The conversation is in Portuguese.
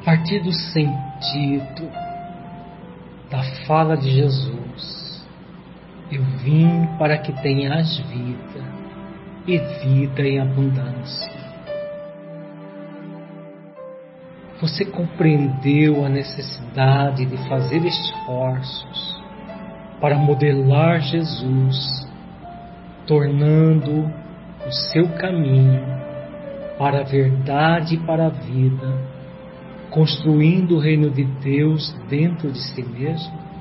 partir do sentido da fala de Jesus: eu vim para que tenhas vida e vida em abundância. Você compreendeu a necessidade de fazer esforços para modelar Jesus, tornando o seu caminho para a verdade e para a vida, construindo o reino de Deus dentro de si mesmo?